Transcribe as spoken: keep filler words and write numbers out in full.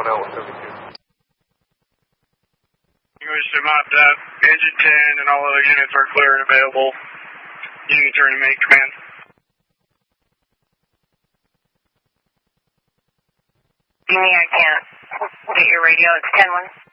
L seventy-two. English to Mop Dap, engine ten and all other units are clear and available. You can turn to main command. Give me I can't get your radio, it's ten one.